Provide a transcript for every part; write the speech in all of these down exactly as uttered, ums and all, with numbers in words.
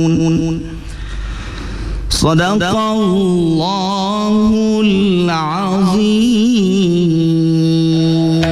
Sadaqallahul azim.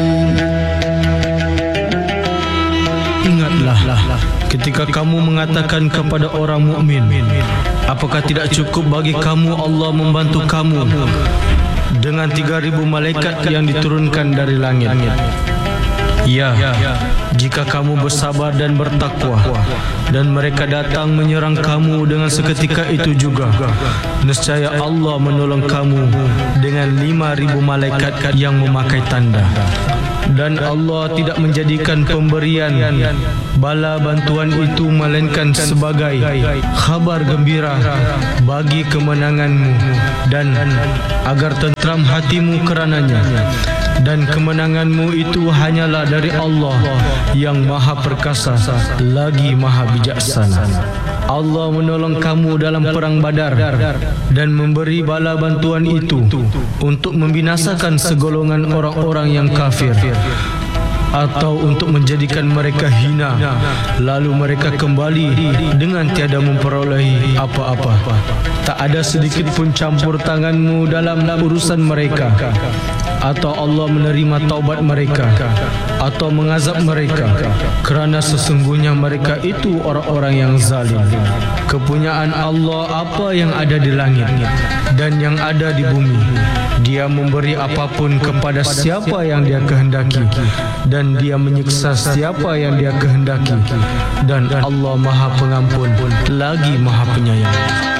Ingatlah ketika kamu mengatakan kepada orang mukmin, apakah tidak cukup bagi kamu Allah membantu kamu dengan tiga ribu malaikat yang diturunkan dari langit? Ya, jika kamu bersabar dan bertakwa dan mereka datang menyerang kamu dengan seketika itu juga, nescaya Allah menolong kamu dengan lima ribu malaikat yang memakai tanda. Dan Allah tidak menjadikan pemberian bala bantuan itu melainkan sebagai khabar gembira bagi kemenanganmu dan agar tentram hatimu kerananya. Dan kemenanganmu itu hanyalah dari Allah yang Maha Perkasa lagi Maha Bijaksana. Allah menolong kamu dalam perang Badar dan memberi bala bantuan itu untuk membinasakan segolongan orang-orang yang kafir, atau untuk menjadikan mereka hina, lalu mereka kembali dengan tiada memperolehi apa-apa. Tak ada sedikit pun campur tanganmu dalam urusan mereka, atau Allah menerima taubat mereka atau mengazab mereka, kerana sesungguhnya mereka itu orang-orang yang zalim. Kepunyaan Allah apa yang ada di langit dan yang ada di bumi. Dia memberi apapun kepada siapa yang Dia kehendaki, dan Dia menyiksa siapa yang Dia kehendaki. Dan Allah Maha Pengampun lagi Maha Penyayang.